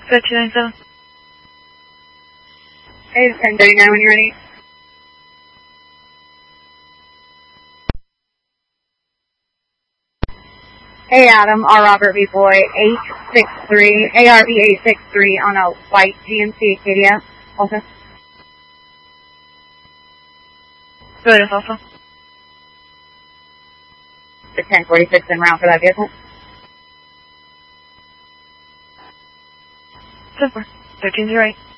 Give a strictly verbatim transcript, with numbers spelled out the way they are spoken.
Go two nine seven. Hey, it's ten thirty-nine when you're ready. Hey, Adam, R. Robert B. Boy, eight six three, A R B eight six three on a white G M C Acadia. Also. Go ahead, also. The ten forty-six en route for that vehicle. ten four. thirteen zero eight.